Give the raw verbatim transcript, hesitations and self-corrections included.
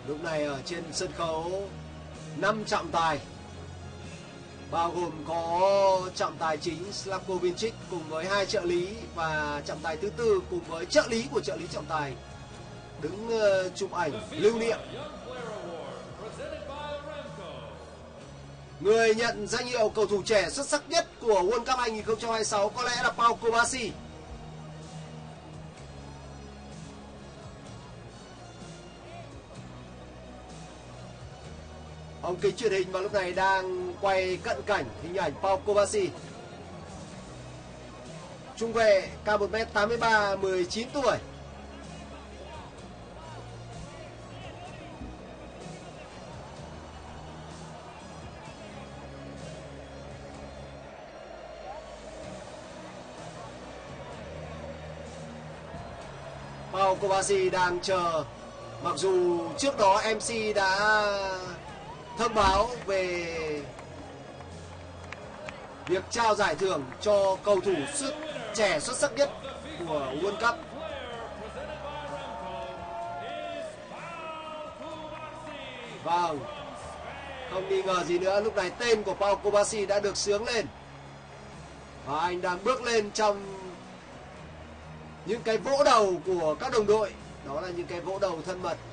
Lúc này ở trên sân khấu năm trọng tài, bao gồm có trọng tài chính Slavko Vinčić cùng với hai trợ lý và trọng tài thứ tư cùng với trợ lý của trợ lý trọng tài đứng uh, chụp ảnh lưu niệm. Người nhận danh hiệu cầu thủ trẻ xuất sắc nhất của World Cup hai không hai sáu có lẽ là Pau Kubasi. Ống kính truyền hình vào lúc này đang quay cận cảnh hình ảnh Pau Kubasi. Trung vệ cao một mét tám mươi ba, mười chín tuổi. Pau Kubasi đang chờ, mặc dù trước đó em xê đã thông báo về việc trao giải thưởng cho cầu thủ xuất trẻ xuất sắc nhất của World Cup. Vâng, không nghi ngờ gì nữa, lúc này tên của Pau Kubasi đã được xướng lên và anh đang bước lên trong những cái vỗ đầu của các đồng đội. Đó là những cái vỗ đầu thân mật